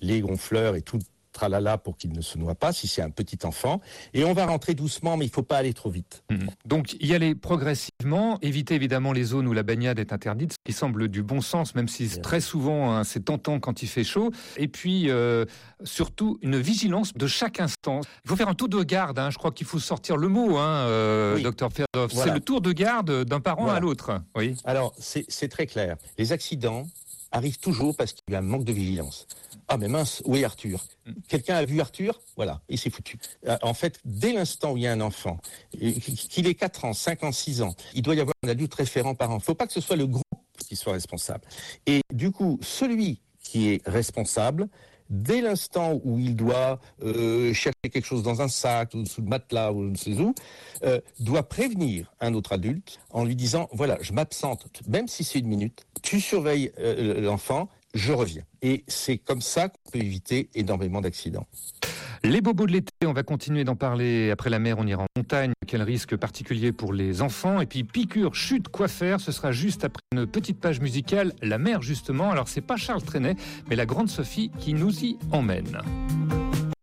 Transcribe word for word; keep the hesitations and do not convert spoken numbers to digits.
les gonfleurs et tout tralala pour qu'il ne se noie pas, si c'est un petit enfant. Et on va rentrer doucement, mais il ne faut pas aller trop vite. Mmh. Donc y aller progressivement, éviter évidemment les zones où la baignade est interdite, ce qui semble du bon sens, même si très souvent hein, c'est tentant quand il fait chaud. Et puis euh, surtout une vigilance de chaque instant. Il faut faire un tour de garde, hein. Je crois qu'il faut sortir le mot, hein, euh, oui. docteur Ferdov. Voilà. C'est le tour de garde d'un parent voilà. à l'autre. Oui. Alors c'est, c'est très clair. Les accidents arrive toujours parce qu'il y a un manque de vigilance. Ah mais mince, où est Arthur ? Quelqu'un a vu Arthur ? Voilà, il s'est foutu. En fait, dès l'instant où il y a un enfant, qu'il ait quatre ans, cinq ans, six ans, il doit y avoir un adulte référent parent. Il ne faut pas que ce soit le groupe qui soit responsable. Et du coup, celui qui est responsable, dès l'instant où il doit euh, chercher quelque chose dans un sac, ou sous le matelas, ou je ne sais où, euh, doit prévenir un autre adulte en lui disant, voilà, je m'absente, même si c'est une minute, tu surveilles euh, l'enfant, je reviens. Et c'est comme ça qu'on peut éviter énormément d'accidents. Les bobos de l'été, on va continuer d'en parler. Après la mer, on ira en montagne. Quel risque particulier pour les enfants. Et puis piqûre, chute, quoi faire. Ce sera juste après une petite page musicale. La mer, justement. Alors, c'est pas Charles Trenet, mais la grande Sophie qui nous y emmène.